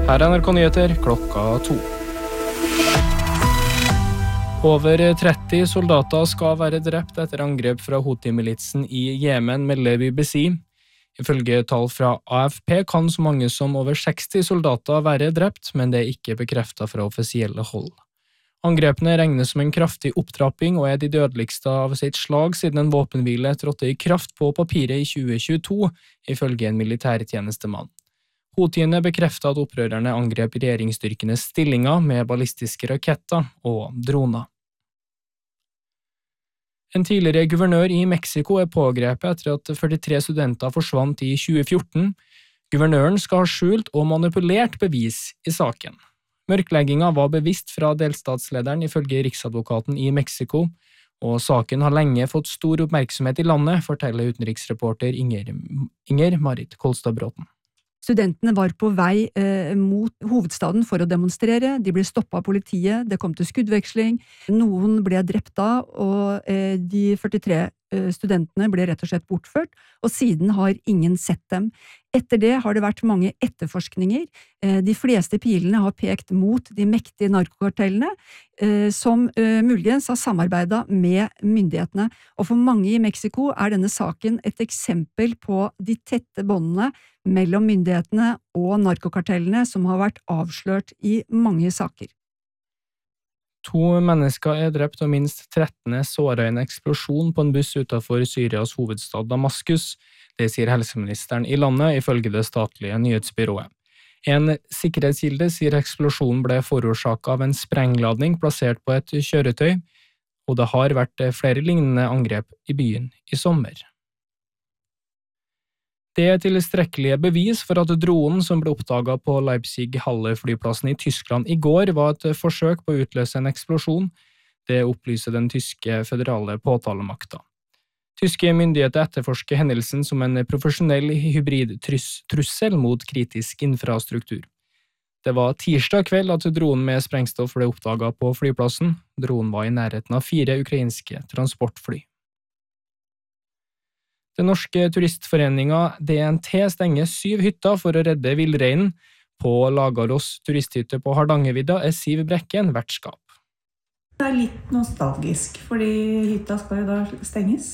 Her er NRK Nyheter klokka 2. Over 30 soldater skal være drept etter angrep fra Houthi-militsen i Jemen, melder BBC. Ifølge tall fra AFP kan så mange som over 60 soldater være drept, men det er ikke bekreftet fra offisielle hold. Angrepene regnes som en kraftig opptrapping og er de dødeligste av sitt slag siden en våpenhvile trådte i kraft på papiret i 2022, ifølge en militærtjenestemann. Houthiene bekreftet at opprørerne angrep regjeringsstyrkenes stillinger med ballistiske raketter og droner. En tidligere guvernør i Mexico er pågrepet etter at 43 studenter forsvant i 2014. Guvernøren skal ha skjult og manipulert bevis i saken. Mørkleggingen var bevisst fra delstatslederen ifølge riksadvokaten i Mexico, og saken har lenge fått stor oppmerksomhet i landet, forteller utenriksreporter Inger Marit Kolstad Bråten. Studentene var på vei mot hovedstaden for å demonstrere, de ble stoppet av politiet, det kom til skuddveksling, noen ble drept av, og de 43 studentene ble rett og slett bortført, og siden har ingen sett dem. Etter det har det vært mange etterforskninger, de fleste pilene har pekt mot de mektige narkokartellene, som muligens har samarbeidet med myndighetene, og for mange i Mexico er denne saken et eksempel på de tette båndene mellom myndighetene og narkokartellene som har vært avslørt i mange saker. 2 mennesker er drept og minst 13 såret i en eksplosjon på en buss utenfor Syrias hovedstad Damaskus. Det sier helseministeren i landet, ifølge det statlige nyhetsbyrået. En sikkerhetskilde sier eksplosjonen ble forårsaket av en sprengladning plassert på et kjøretøy, og det har vært flere lignende angrep i byen i sommer. Det er tilstrekkelige bevis for at dronen som ble oppdaget på Leipzig-Halle-flyplassen i Tyskland i går var et forsøk på å utløse en eksplosjon. Det opplyser den tyske føderale påtalemakta. Tyske myndigheter etterforsker hendelsen som en profesjonell hybridtrussel mot kritisk infrastruktur. Det var tirsdag kveld at dronen med sprengstoff ble oppdaget på flyplassen. Dronen var i nærheten av 4 ukrainske transportfly. Den norske turistforeningen DNT stenger 7 hytter for å redde villreinen. På Lagarås turisthytte på Hardangervidda er Siv Brekken vertskap. Det er litt nostalgisk, fordi hytta skal jo da stenges.